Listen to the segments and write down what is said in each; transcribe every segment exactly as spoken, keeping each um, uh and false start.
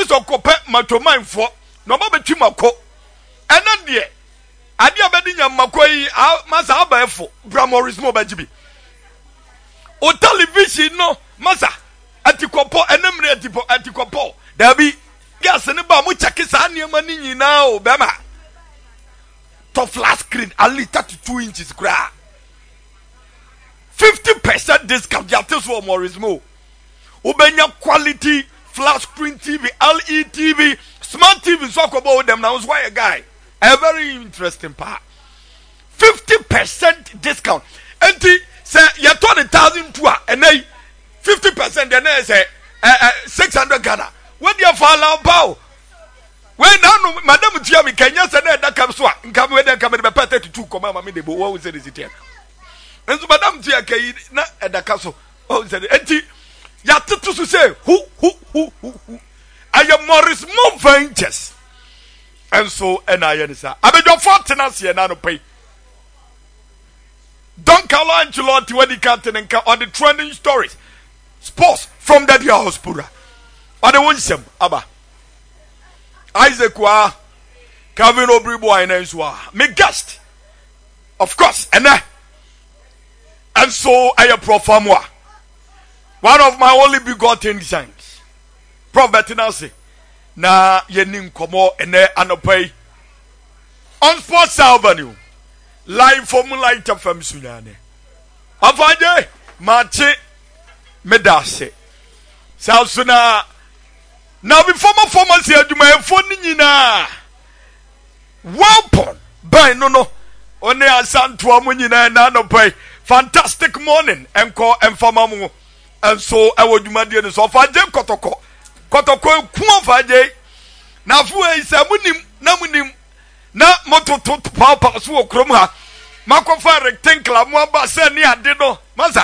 so kope matoman for no ba betwi mako ena de ade abedi nya mako yi masa abafo Morris mo ba jibi o television no masa atikopo enemre atipo atikopo dabi gas ne ba mo check sa niam ni nyina o bema to flat screen ali thirty-two inches kra fifty percent discount just for Morris mo ubenya quality flat screen T V, L E D T V, smart T V, so about them now. Why a guy? A very interesting part. Fifty percent discount. And the say you turn a thousand to and then fifty percent. Then they say six hundred Ghana. When you fall out, bow. When now, Madam Tiami, can you say that comes to come when they come in the thirty two? Come on, mammy, what was it? Is it here? And so Madam Tiaki, not at the castle. Oh, said it. Ya to say who who who who who I am Morris Mo Ventures. And so and I answer. I beg your fortune here now pay. Don't call Angelotti when he can't and on the trending stories. Sports from that your house pura. Or the winsome Abba. Isaac wa Calvin Obribo and Enswa. Me guest. Of course, and I and so I perform moi. One of my only begotten designs. Prophet Nancy. Na yenim komo ene anopay. On Sports Avenue. Live Formula F M sunyane. Afaje mache medase. Sausuna. Now before my former say aduma efo ni nyina. Welcome. By no no. One asanto amu nyina na anopay. Fantastic morning. Enko enfama mu. And so I would demand so far Jim Kotoko. Kotoko Kumafaje. Now for a Samunim, Namunim, na moto to papa so kromha. Makofa rectangle mwamba sani adino. Maza.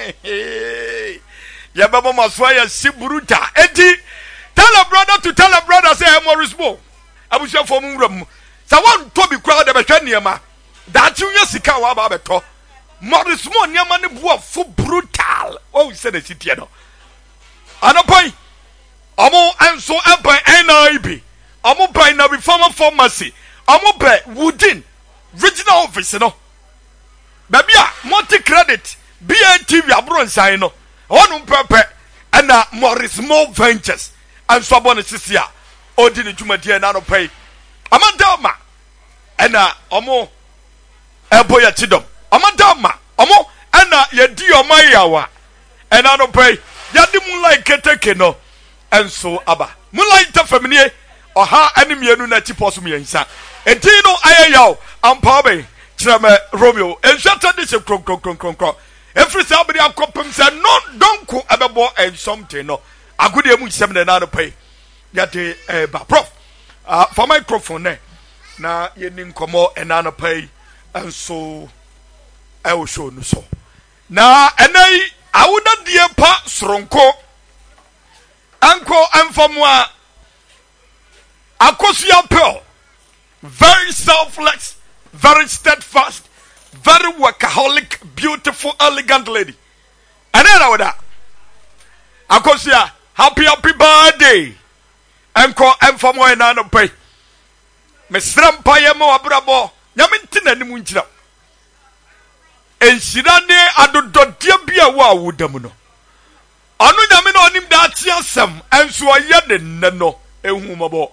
Ya baba maswaya siburuta. Eti tell a brother to tell a brother say I'm Morris Mo. I will share for mum. So one Toby crowd of a Chaniama. That you sika wa babeto. Morris Mo nyamane bua fu brutal. Oh, said the city no. Anopai. Amo anso abai N I B. Amo by na be former pharmacy. Amo by Woodin. Regional office no. Babia multi credit. B A T V abron sign no. Onu pepe and na Morris Mo Ventures. And so bon sisia. Odi ni jumadi na no pay. Amandama. And na omo eboya chidom. Amadama, Omo, Anna, ye dear Mayawa, and I don't pay Yadi Moonlight Keteke no, and so Abba. Moonlight Family, or ha enemy unity possible in Sa. And Tino Ayao, and Pabe, Chama Romeo, and Shatter this a cronk, cronk, cronk, cronk, cronk. Every somebody have company said, no, don't go about and something no. I could even seven and other pay. Yati, eh, prof, uh, for microphone, eh. Now, ye didn't come out and other pay, and so. I will show you so. Now, and I, I would not dear pa sronko. Uncle and for moi. Akosia pearl. Very selfless, very steadfast, very workaholic, beautiful, elegant lady. And then I would that. Akosia, happy, happy birthday. Uncle and for moi and I don't pay. Miss Rampayamo Abrabo. Yamintin and Munchina. And Shirane adododia bia wa wudamuno. Anu nyame no onim da atiasem enso aye ne no ehumabo.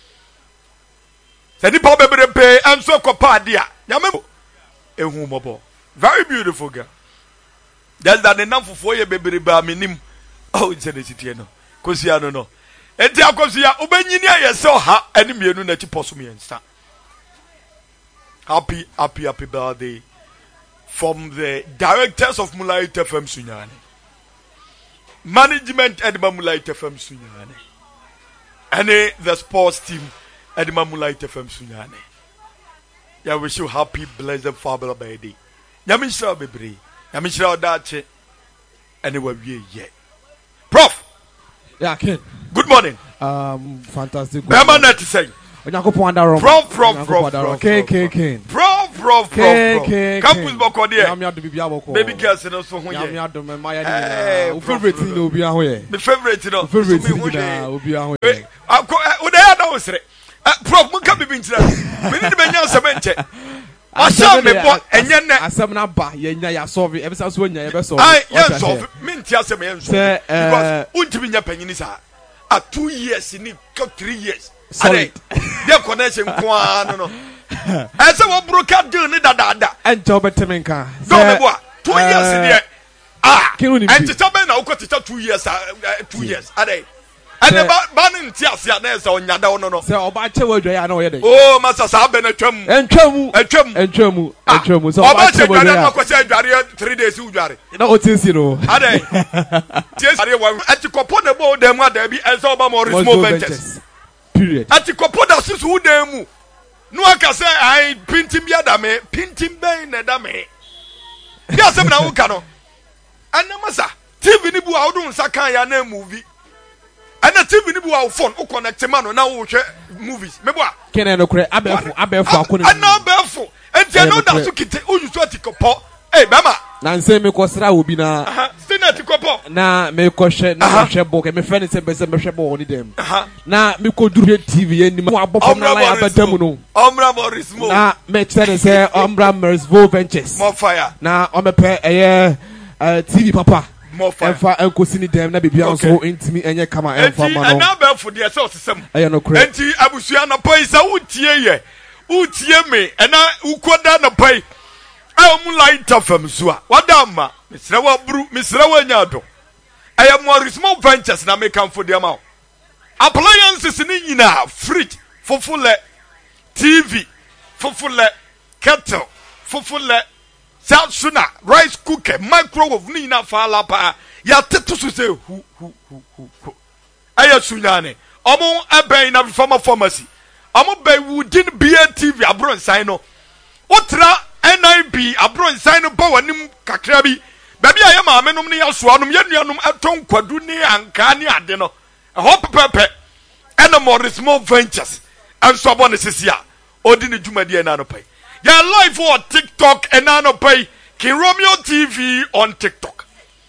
Sedi pa bebrebe enso kopa ade a nyame ehumabo. Very beautiful girl. That's that the name for ye bebrebe aminim. Oh, it's a city no. Kosia no no. Enti akosia obenyini ayese ha ene mienu na ti posum yensa. Happy happy happy birthday. From the directors of Moonlight F M Sunyane, management at Moonlight F M Sunyane, and the sports team at Moonlight F M Sunyane. I wish you happy, blessed, fabulous birthday. Yamisha Bibri, Yamisha Dache, anyway, yet. Prof. Yeah, Ken. Good morning. Um, fantastic. Bema net saying. Prof, prof, prof, prof, Ken, Ken, Ken. Prof, prof, prof, prof. Campus boko there. Baby girls no so ho ye. My favorite thing no be aho ye. My favorite no. Favorite thing no be aho ye. O dey na wo sere. Prof, mun ka bibi ntira. Me ni be nya asem nche. Asem me bo enye ne. Asem na ba ye nya ya solve. E be sa so nya ye be solve. Ai, ye solve. Me nti asem ye solve. Because untimi nya panyini sa. A two years ni three years. Solid. Their connection kwa no no. I say what broke out do ni da da da. And job temenka. Don't me boy. Two years in there. Ah. And to tell me now ko teacher two years two years. Ade. And the ban nti asia na say onya da no no. Say oba che wadwa ya na wo ye dey. Oh master sa be na twam. Entwamu. Entwam. Entwamu. Entwamu. So oba che wadwa ya. Oba che wadwa three days udware. Na otisi no. Ade. Tiesi are wa atikopo na bo dem ada bi ense oba mo small ventures. Period. Atikopo da susu udemu. No aka say I pintim bia da me, pintim ben na da me. Bia se na wo ka no. Anamasa, T V ni bu a wo nsa kan ya na movie. Ana T V ni bu a phone, o connect man na wo hwe movies. Me bo a. Kene no kure abefo, abefo akoni. Ana abefo. Enti no da so kite, o yusu atikopo. Eh, bema. Na nse me kosra obi na. Aha, still na atikopo. Na me kohwe na hwe bo, ke me friend se be se me hwe bo oni dem. Na me ko duru T V eni mo abofo na la abadamu no. Omra Morris Mo. Na me tell say Omra Morris Ventures. More fire. Na o me pe eye T V papa. More fire. Enfa enkosi ni dem na bibia nso intimi enye kama enfa ma no. Enti na abefo de se osesem. Eye no kure. Enti abusua na pai sa utie ye. Utie me ena ukoda na pai. I am light of them, Sua. What damn, Miss Rawa Bru, Miss Rawanyado. I am more small ventures na make come for the amount. Appliances in now, fridge, for full T V, for full kettle, for full South Suna, rice cooker, microwave, Nina Falapa. Ya tetu say who, who, who, who, who. Aya Sunane, Omo Abbey na former pharmacy. Omo Bay wouldn't be a T V, a bronze signo. Otra. N I B abro nsan no ba wanim kakra bi baby aye ma menom ne yaso anom yanuanom aton kwadu ne anka ne ade no ho pepepe ena Morris Mo Ventures anso abo ne sisia odi ne dwumadi na no pai ya live for TikTok ena no pai King Romeo T V on TikTok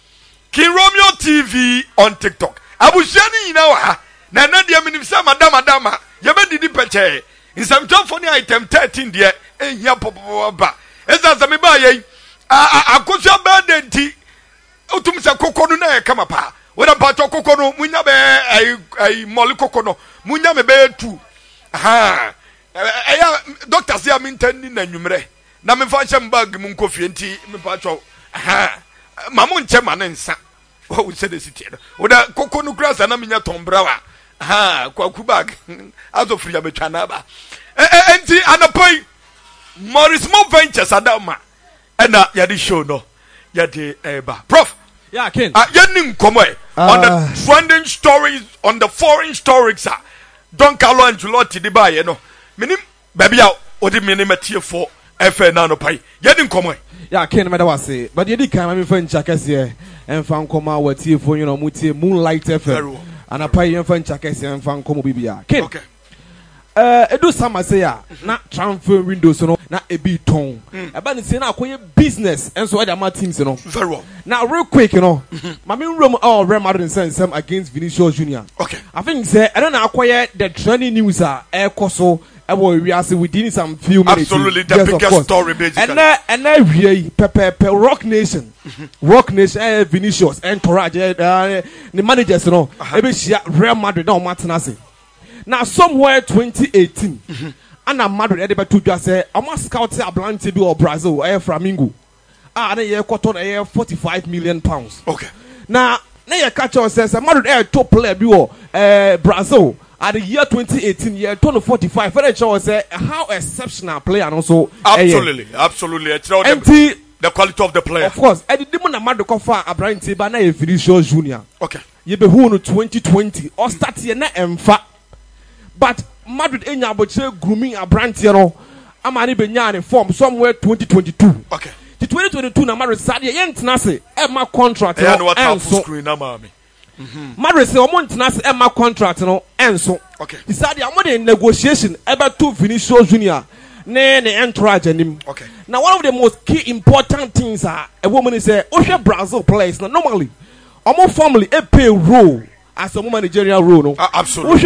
King Romeo T V on TikTok abusia ni nyina wa ha na na de menim sa madam madama ye be didi peche insam twelve item thirteen de ehia popoba eza zame ba ye akosia ba denti utum se kokonu na e kama pa wona pa to kokonu munya be ai ai moli kokono munya me be tu ha eya doctor se am intend na nwumre na me fa hyem bag mu nkofie nti me pa cho ha mamu nche ma ne nsa o se de sitie oda kokonu krasa na menya tombra wa ha kwaku bag azo free abetwa na ba enti anapai Morris Mo Ventures adama ena yadi show no yadi eba prof yeah Ken ah yenim komo e on the trending stories on the foreign stories ah Don Carlo Angelotti di ba ye no minim baby a odi minim atie for efe na no pai yedim komo e yeah Ken me da wase but yedi kan me fa ncha kese emfa nkoma watie for you know mutie Moonlight F M ana pai emfa ncha kese emfa nkomo bibia Ken okay Uh, edu sama say ya na transfer windows no na ebi ton eba ni say na akoye business enso e da ma teams no very well now real quick you know mama room all Real Madrid and some against Vinicius Junior okay I think say I don't know akoye the trending news are e koso e wo we are within some few minutes absolutely the yes, biggest story basically and na and na wie pepe pe Rock Nation Rock Nation eh, Vinicius encourage eh, the managers no e be share Real Madrid na o matena say now somewhere twenty eighteen mm-hmm. and a Madrid edebe to just say I must scout a Atlanta or Brazil or Flamingo ah na ye cotton a forty-five million pounds okay now na ye catch us says a Madrid air top player bi or uh, Brazil at the year twenty eighteen year twenty forty-five for the say how exceptional player and also absolutely uh, absolutely it's not the, the quality of the player of course and the demon na Madrid go for Atlanta ba na ye Vinicius Junior okay ye be who no twenty twenty or start here na emfa. But Madrid enya aboche grooming a brand here no amani benya form somewhere twenty twenty-two okay the twenty twenty-two na Madrid sad ye ntena se e ma contract no enso screen na mami Madrid say omo ntena se e ma contract no enso okay the sad am dey negotiation eba to Vinicius Junior ne ne entourage anim. Okay. Now one of the most key important things are a woman is a Osha Brazil players. Now normally, our family a pay role as a Nigerian role. No? Uh, absolutely.